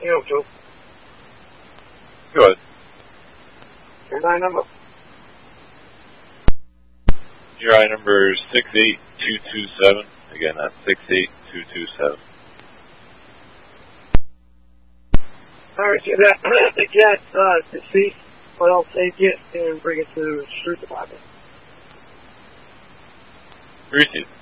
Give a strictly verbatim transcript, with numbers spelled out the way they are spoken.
You know, Joe. Go ahead. Your line number? Your I number is six eight two two seven. Again, that's six eight two two seven. Alright, so that, the cat, uh, deceased, but I'll take it and bring it to the street department. Receive.